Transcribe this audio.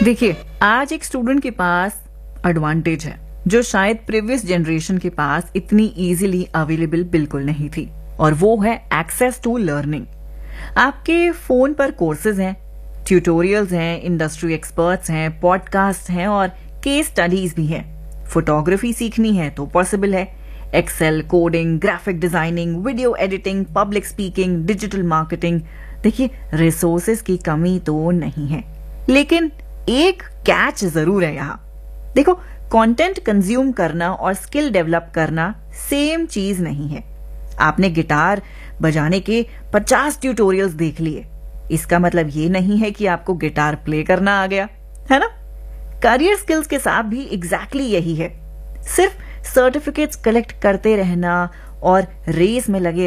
देखिए, आज एक स्टूडेंट के पास एडवांटेज है जो शायद प्रीवियस जनरेशन के पास इतनी इजीली अवेलेबल बिल्कुल नहीं थी, और वो है एक्सेस टू लर्निंग। आपके फोन पर कोर्सेज हैं, ट्यूटोरियल्स हैं, इंडस्ट्री एक्सपर्ट्स हैं, पॉडकास्ट हैं और केस स्टडीज भी हैं। फोटोग्राफी सीखनी है तो पॉसिबल है। Excel, coding, graphic designing, video editing, public speaking, digital marketing. देखिए, रिसोर्सेज की कमी तो नहीं है, लेकिन एक कैच जरूर है यहाँ। देखो, कंटेंट कंज्यूम करना और स्किल डेवलप करना सेम चीज नहीं है। आपने गिटार बजाने के 50 ट्यूटोरियल्स देख लिए, इसका मतलब ये नहीं है कि आपको गिटार प्ले करना आ गया, है ना? करियर स्किल्स के साथ भी एग्जैक्टली यही है। सिर्फ सर्टिफिकेट्स कलेक्ट करते रहना और रेस में लगे